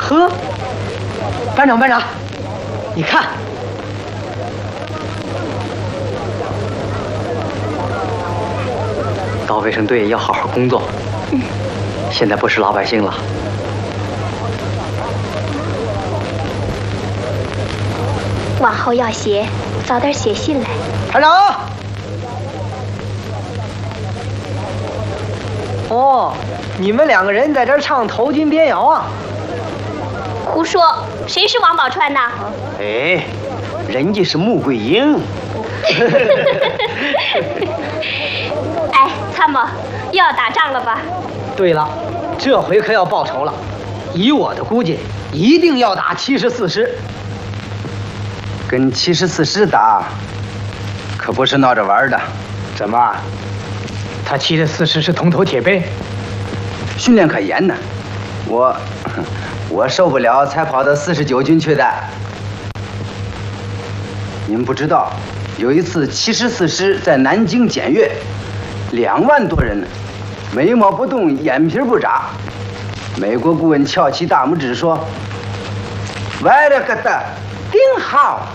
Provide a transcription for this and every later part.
呵，班长，你看，到卫生队要好好工作。现在不是老百姓了。 往后要写，早点写信来。 排长。哦，你们2个人在这儿唱头巾编谣啊？ 胡说，谁是王宝钏呢？ 哎，人家是穆桂英。 哎，参谋，又要打仗了吧？ 对了，这回可要报仇了。以我的估计，一定要打74师。 跟74师打，可不是闹着玩的。 怎么？他74师是铜头铁背， 训练可严呢。我受不了，才跑到49军去的。您不知道，有一次74师在南京检阅，2万多人呢，眉毛不动，眼皮不眨。美国顾问翘起大拇指说：“歪了个的，顶好。”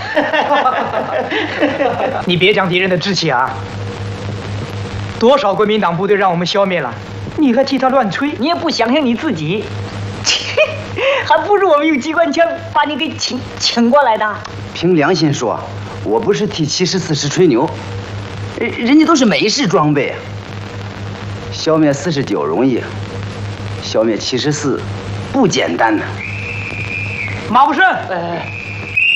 你别讲敌人的志气啊！多少国民党部队让我们消灭了，你还替他乱吹？你也不想想你自己，还不如我们用机关枪把你给请过来的。 凭良心说，我不是替74师吹牛，人家都是美式装备，消灭49容易，消灭74不简单呢。 马步生，